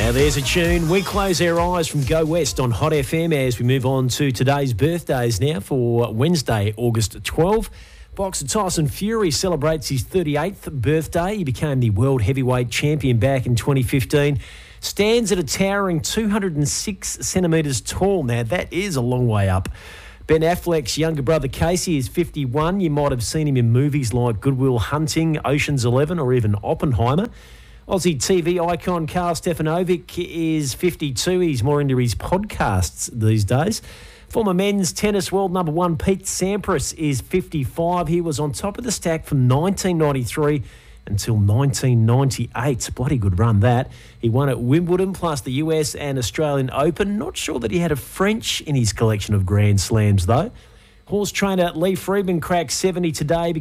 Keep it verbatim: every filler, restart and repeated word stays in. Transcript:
Now there's a tune. We close our eyes from Go West on Hot F M as we move on to today's birthdays now for Wednesday, August twelfth. Boxer Tyson Fury celebrates his thirty-eighth birthday. He became the world heavyweight champion back in twenty fifteen. Stands at a towering two hundred six centimetres tall. Now that is a long way up. Ben Affleck's younger brother Casey is fifty-one. You might have seen him in movies like Good Will Hunting, Ocean's Eleven or even Oppenheimer. Aussie T V icon Karl Stefanovic is fifty-two. He's more into his podcasts these days. Former men's tennis world number one Pete Sampras is fifty-five. He was on top of the stack from nineteen ninety-three until nineteen ninety-eight. Bloody good run that. He won at Wimbledon plus the U S and Australian Open. Not sure that he had a French in his collection of Grand Slams though. Horse trainer Lee Freedman cracked seventy today.